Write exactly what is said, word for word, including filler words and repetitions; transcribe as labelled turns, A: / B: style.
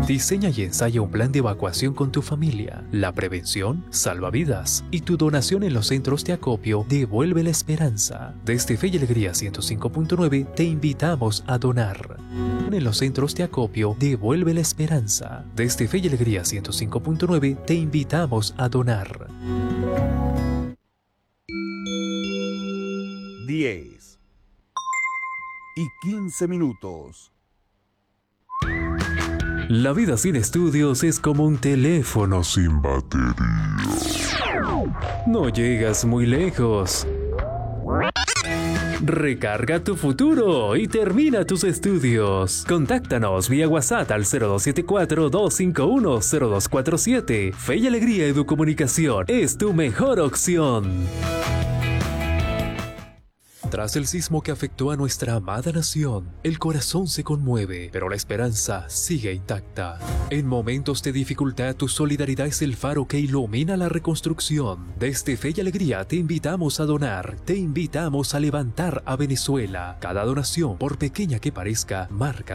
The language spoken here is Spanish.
A: Diseña y ensaya un plan de evacuación con tu familia. La prevención salva vidas y tu donación en los centros de acopio devuelve la esperanza. Desde Fe y Alegría ciento cinco punto nueve te invitamos a donar. En los centros de acopio devuelve la esperanza. Desde Fe y Alegría ciento cinco punto nueve te invitamos a donar.
B: diez y quince minutos.
A: La vida sin estudios es como un teléfono sin batería. No llegas muy lejos. Recarga tu futuro y termina tus estudios. Contáctanos vía WhatsApp al cero dos siete cuatro, dos cinco uno, cero dos cuatro siete. Fe y Alegría Educomunicación es tu mejor opción. Tras el sismo que afectó a nuestra amada nación, el corazón se conmueve, pero la esperanza sigue intacta. En momentos de dificultad, tu solidaridad es el faro que ilumina la reconstrucción. Desde Fe y Alegría te invitamos a donar, te invitamos a levantar a Venezuela. Cada donación, por pequeña que parezca, marca